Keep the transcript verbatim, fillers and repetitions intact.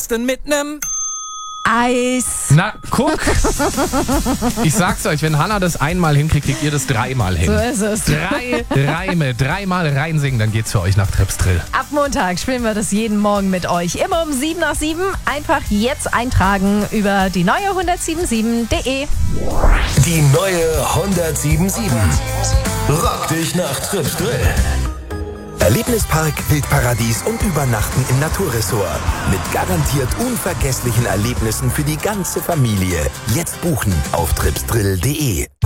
besten mit nem Eis. Na, guck. Ich sag's euch, wenn Hannah das einmal hinkriegt, kriegt ihr das dreimal hin. So ist es. Drei Reime, dreimal reinsingen, dann geht's für euch nach Tripsdrill. Ab Montag spielen wir das jeden Morgen mit euch. Immer um sieben nach sieben. Einfach jetzt eintragen über die neue hundertsieben punkt sieben punkt de. Die neue hundertsieben Punkt sieben. Rock dich nach Tripsdrill. Erlebnispark, Wildparadies und Übernachten im Naturressort. Mit garantiert unvergesslichen Erlebnissen für die ganze Familie. Jetzt buchen auf tripsdrill punkt de.